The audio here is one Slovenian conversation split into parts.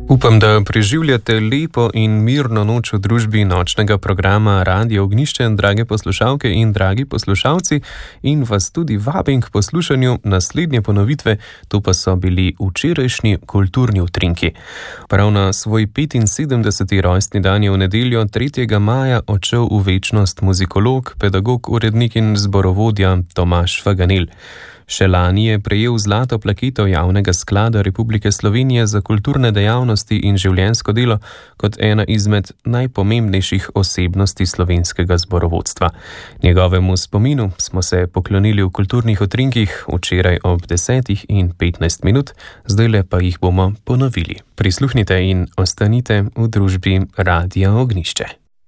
Upam, da preživljate lepo in mirno noč v družbi nočnega programa Radio Ognjišče, drage poslušalke in dragi poslušalci, in vas tudi vabim k poslušanju naslednje ponovitve, to pa so bili včerajšnji kulturni utrinki. Prav na svoj 75. rojstni dan je v nedeljo 3. maja odšel v večnost muzikolog, pedagog, urednik in zborovodja Tomaž Faganel. Še lani je prejel zlato plaketo Javnega sklada Republike Slovenije za kulturne dejavnosti in življenjsko delo kot ena izmed najpomembnejših osebnosti slovenskega zborovodstva. Njegovemu spominu smo se poklonili v kulturnih utrinkih včeraj ob 10:15, zdajle pa jih bomo ponovili. Prisluhnite in ostanite v družbi Radia Ognjišče.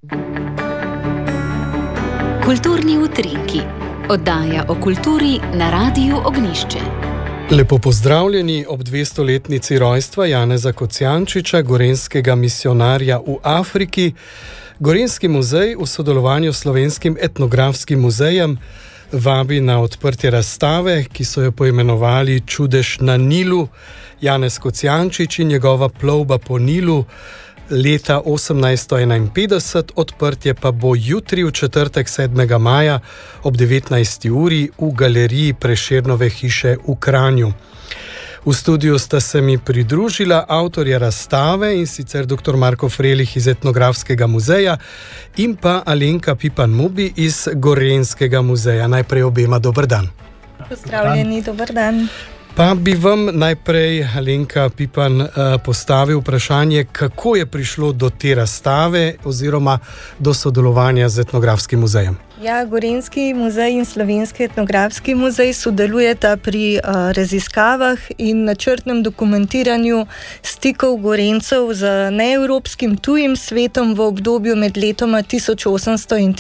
Kulturni utrinki. Oddaja o kulturi na Radiu Ognjišče. Lepo pozdravljeni ob 200-letnici rojstva Janeza Kocijančiča, gorenjskega misijonarja v Afriki. Gorenjski muzej v sodelovanju s Slovenskim etnografskim muzejem vabi na odprtje razstave, ki so jo poimenovali Čudež na Nilu, Janez Kocijančič in njegova plovba po Nilu leta 1851, odprtje pa bo jutri v četrtek 7. maja ob 19. uri v galeriji Prešernove hiše v Kranju. V studiu sta se mi pridružila avtorja razstave, in sicer dr. Marko Frelih iz Etnografskega muzeja in pa Alenka Pipan-Mubi iz Gorenjskega muzeja. Najprej obema dober dan. Pozdravljeni, dober dan. Pa bi vam najprej, Alenka Pipan, postavil vprašanje, kako je prišlo do te razstave oziroma do sodelovanja z Etnografskim muzejem. Ja, Gorenjski muzej in Slovenski etnografski muzej sodelujeta pri raziskavah in načrtnem dokumentiranju stikov Gorenjcev z neevropskim tujim svetom v obdobju med letoma 1800 in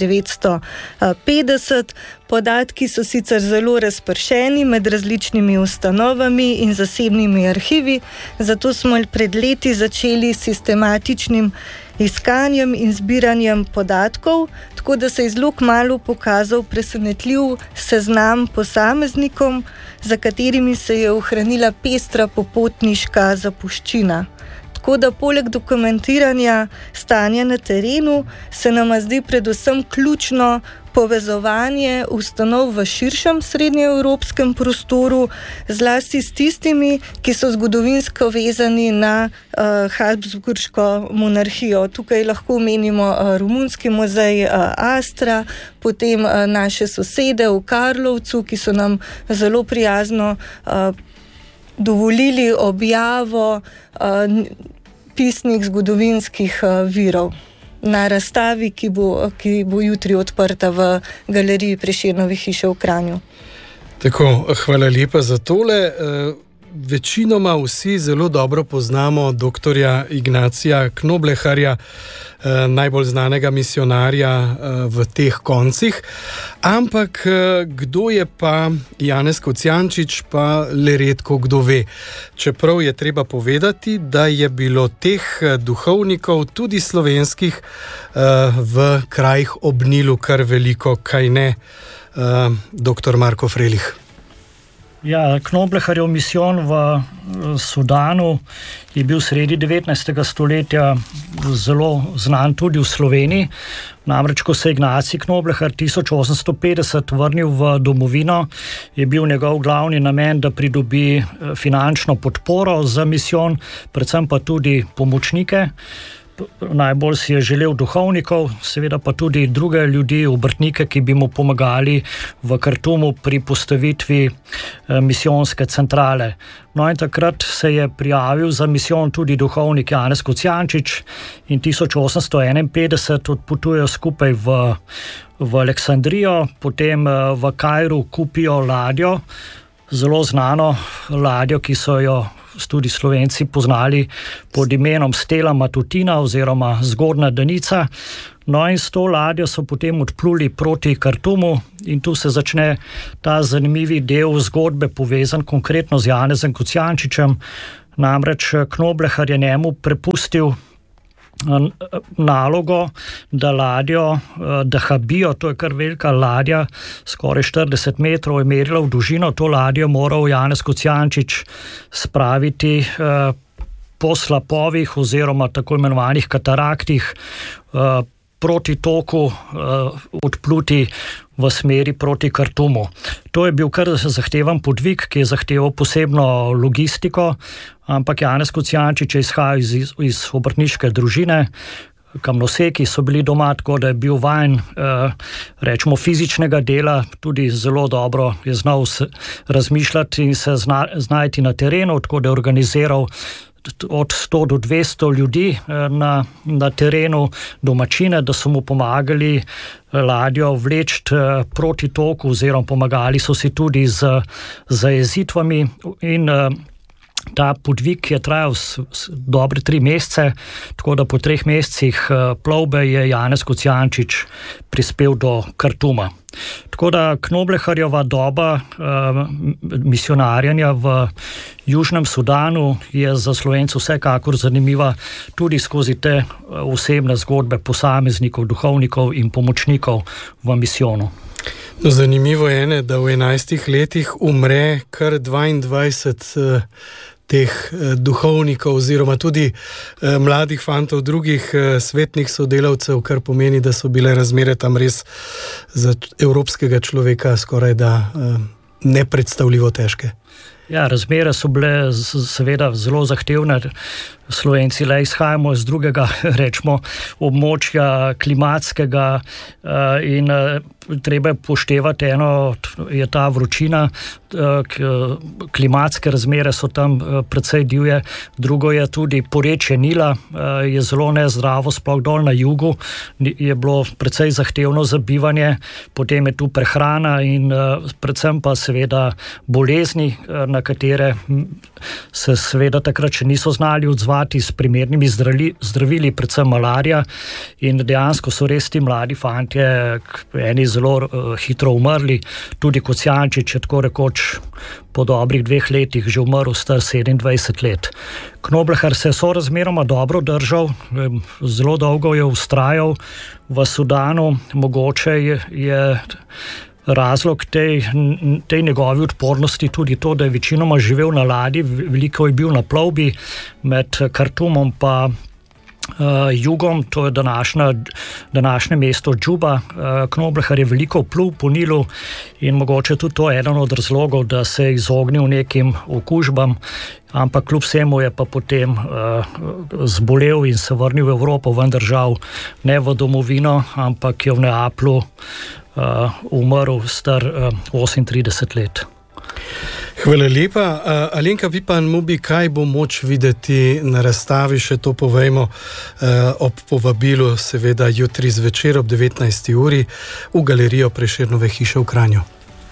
1950. Podatki so sicer zelo razpršeni med različnimi ustanovami in zasebnimi arhivi, zato smo pred leti začeli sistematičnim iskanjem in zbiranjem podatkov, tako da se je zelo kmalu pokazal presenetljiv seznam posameznikom, za katerimi se je ohranila pestra popotniška zapuščina. Tako da poleg dokumentiranja stanja na terenu se nam zdi predvsem ključno povezovanje ustanov v širšem srednjeevropskem prostoru, zlasti s tistimi, ki so zgodovinsko vezani na Habsburško monarhijo. Tukaj lahko omenimo Romunski muzej Astra, potem naše sosede v Karlovcu, ki so nam zelo prijazno dovolili objavo pisnih zgodovinskih virov na razstavi, ki bo jutri odprta v galeriji Prešernove hiše v Kranju. Tako, hvala lepa za tole. Večinoma vsi zelo dobro poznamo doktorja Ignacija Knobleharja, najbolj znanega misijonarja v teh koncih. Ampak kdo je pa Janez Kocijančič, pa le redko kdo ve. Čeprav je treba povedati, da je bilo teh duhovnikov, tudi slovenskih, v krajih ob Nilu kar veliko, kaj ne, dr. Marko Frelih. Ja, Knobleharjev misijon v Sudanu je bil sredi 19. stoletja zelo znan tudi v Sloveniji. Namreč, ko se je Ignacij Knoblehar 1850 vrnil v domovino, je bil njegov glavni namen, da pridobi finančno podporo za misijon, predvsem pa tudi pomočnike. Najbolj si je želel duhovnikov, seveda pa tudi druge ljudi, obrtnike, ki bi mu pomagali v Kartumu pri postavitvi misijonske centrale. No, in takrat se je prijavil za misijon tudi duhovnik Janez Kocijančič in 1851 odpotujejo skupaj v Aleksandrijo, potem v Kairu kupijo ladjo, zelo znano ladjo, ki so jo tudi Slovenci poznali pod imenom Stela Matutina oziroma Zgornja Danica. No, in s to ladjo so potem odpluli proti Kartumu in tu se začne ta zanimivi del zgodbe, povezan konkretno z Janezom Kocijančičem. Namreč Knoblehar je njemu prepustil nalogo, da ladjo Dahabijo, to je kar velika ladja, skoraj 40 metrov je merila v dolžino, to ladjo moral Janez Kocijančič spraviti po slapovih oziroma tako imenovanih kataraktih proti toku odpluti v smeri proti Kartumu. To je bil kar zahteven podvig, ki je zahteval posebno logistiko, ampak Janez Kocijančič je izhajal iz obrtniške družine, kamnoseki so bili doma, tako da je bil vajen, rečemo, fizičnega dela, tudi zelo dobro je znal razmišljati in se znajti na terenu, tako da je organiziral od 100 do 200 ljudi na terenu, domačine, da so mu pomagali ladjo vleči proti toku oziroma pomagali so si tudi z zajezitvami in ta podvig je trajal dobre 3 mesece, tako da po 3 mesecih plovbe je Janez Kocijančič prispel do Kartuma. Tako da Knobleharjeva doba misionarjanja v Južnem Sudanu je za Slovence vsekakor zanimiva tudi skozi te osebne zgodbe posameznikov, duhovnikov in pomočnikov v misijonu. No, zanimivo je, da v 11 letih umre kar 22 teh duhovnikov oziroma tudi mladih fantov, drugih svetnih sodelavcev, kar pomeni, da so bile razmere tam res za evropskega človeka skoraj da nepredstavljivo težke. Ja, razmere so bile seveda zelo zahtevne. Slovenci le izhajamo z drugega, rečemo, območja klimatskega in treba poštevati eno, je ta vročina, klimatske razmere so tam precej divje, drugo je tudi porečje Nila, je zelo nezdravo, sploh dol na jugu, je bilo precej zahtevno za bivanje, potem je tu prehrana in predvsem pa seveda bolezni, na katere se seveda takrat še niso znali odzvati s primernimi zdravili, predvsem malarija, in dejansko so res ti mladi fantje, eni zelo hitro umrli, tudi Kocijančič je tako rekoč po dobrih 2 letih že umrl, star 27 let. Knoblehar se je sorazmeroma dobro držal, zelo dolgo je vztrajal v Sudanu, mogoče je razlog tej njegovi odpornosti tudi to, da je večinoma živel na ladji, veliko je bil na plovbi med Kartumom pa jugom, to je današnje mesto Džuba. Knoblehar je veliko plul po Nilu in mogoče tudi to je eden od razlogov, da se je izognil nekim okužbam, ampak kljub vsemu je pa potem zbolel in se vrnil v Evropo, vendar žal ne v domovino, ampak je v Neaplju umrl star 38 let. Hvala lepa. Alenka Vipan-Mubi, kaj bo moč videti na razstavi, še to povejmo ob povabilu, seveda jutri zvečer ob 19. uri v galerijo Prešernove hiše v Kranju.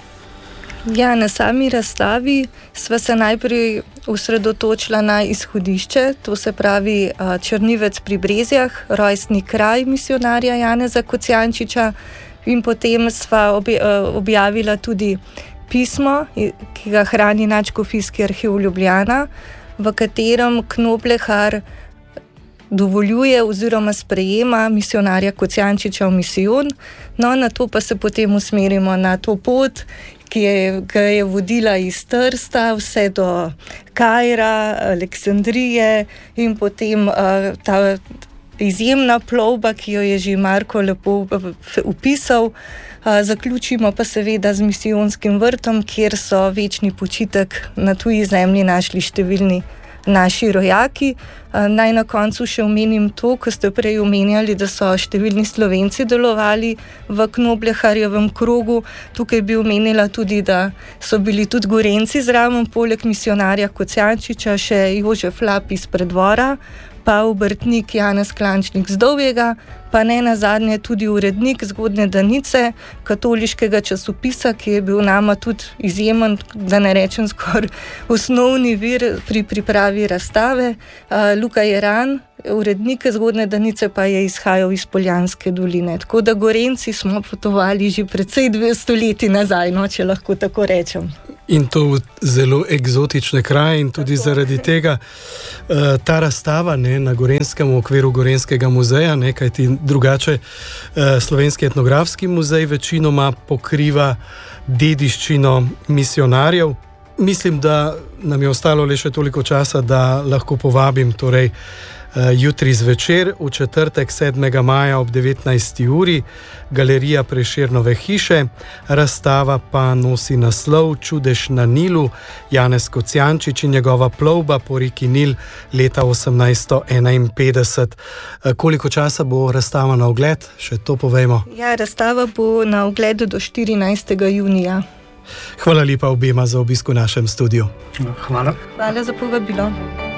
Ja, na sami razstavi sva se najprej osredotočila na izhodišče, to se pravi Črnivec pri Brezjah, rojstni kraj misionarja Janeza Kocijančiča, in potem sva objavila tudi pismo, ki ga hrani Nadškofijski arhiv Ljubljana, v katerem Knoblehar dovoljuje oziroma sprejema misionarja Kocijančiča v misijon. No, na to pa se potem usmerimo na to pot, ki ga je vodila iz Trsta vse do Kaira, Aleksandrije in potem ta izjemna plovba, ki jo je že Marko lepo opisal. Zaključimo pa seveda z misijonskim vrtom, kjer so večni počitek na tuji zemlji našli številni naši rojaki. Naj na koncu še omenim to, ko ste prej omenjali, da so številni Slovenci delovali v Knobleharjevem krogu. Tukaj bi omenila tudi, da so bili tudi Gorenci zraven, poleg misionarja Kocijančiča še Jožef Lap iz Preddvora, pa obrtnik Janez Klančnik z Dovjega, pa ne nazadnje tudi urednik Zgodnje Danice, katoliškega časopisa, ki je bil nama tudi izjemen, da ne rečem skoraj osnovni vir pri pripravi razstave. Luka Jeran, urednik Zgodnje Danice, pa je izhajal iz Poljanske doline. Tako da Gorenci smo potovali že precej 200 leti nazaj, no, če lahko tako rečem. In to v zelo eksotične kraje, in tudi zaradi tega ta razstava na Gorenskem, v okviru Gorenskega muzeja, kajti drugače Slovenski etnografski muzej večinoma pokriva dediščino misionarjev Mislim, da nam je ostalo le še toliko časa, da lahko povabim torej jutri zvečer, v četrtek 7. maja ob 19. uri, Galerija Prešernove hiše, razstava pa nosi naslov Čudež na Nilu, Janez Kocijančič in njegova plovba po reki Nil leta 1851. Koliko časa bo razstava na ogled? Še to povejmo. Ja, razstava bo na ogledu do 14. junija. Hvala lepa obema za obisk v našem studiu. Hvala. Hvala za povabilo.